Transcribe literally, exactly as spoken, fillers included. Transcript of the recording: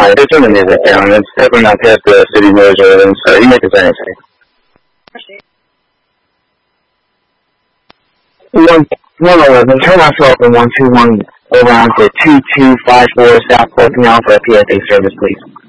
Uh, just turn the music down. It's definitely not past the city noise or anything, so you make the same thing. One, one eleven, turn off open one two one around to two two five four South Portsmouth for a P S A service, please.